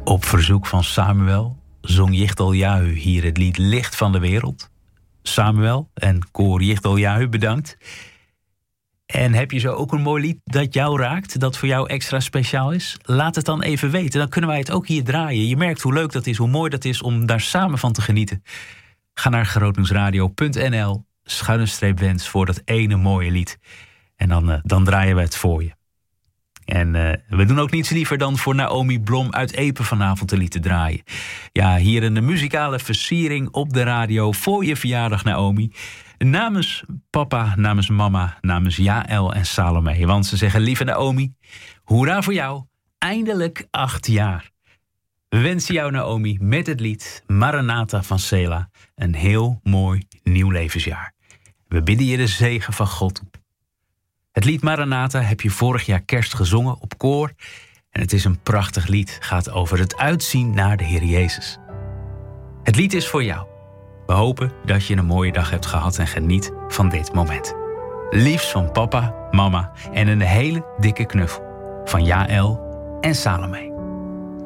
Op verzoek van Samuel zong Jichtel Jahu hier het lied Licht van de Wereld. Samuel en koor Jichtel Jahu, bedankt. En heb je zo ook een mooi lied dat jou raakt, dat voor jou extra speciaal is? Laat het dan even weten, dan kunnen wij het ook hier draaien. Je merkt hoe leuk dat is, hoe mooi dat is om daar samen van te genieten. Ga naar grootnieuwsradio.nl/wens voor dat ene mooie lied. En dan draaien we het voor je. En we doen ook niets liever dan voor Naomi Blom uit Epe vanavond een lied te draaien. Ja, hier een muzikale versiering op de radio voor je verjaardag, Naomi. Namens papa, namens mama, namens Jaël en Salome. Want ze zeggen, lieve Naomi, hoera voor jou, eindelijk 8 jaar. We wensen jou, Naomi, met het lied Maranatha van Sela een heel mooi nieuw levensjaar. We bidden je de zegen van God toe. Het lied Maranatha heb je vorig jaar kerst gezongen op koor. En het is een prachtig lied. Gaat over het uitzien naar de Heer Jezus. Het lied is voor jou. We hopen dat je een mooie dag hebt gehad en geniet van dit moment. Liefst van papa, mama en een hele dikke knuffel van Jaël en Salome.